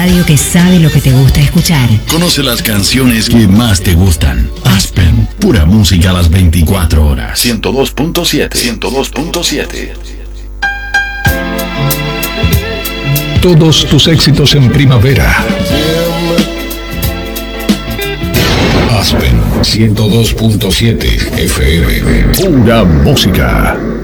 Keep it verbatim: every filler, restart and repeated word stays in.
radio que sabe lo que te gusta escuchar. Conoce las canciones que más te gustan. Aspen, pura música a las veinticuatro horas. ciento dos punto siete. ciento dos punto siete. Todos tus éxitos en primavera. Aspen ciento dos punto siete F M. Pura música.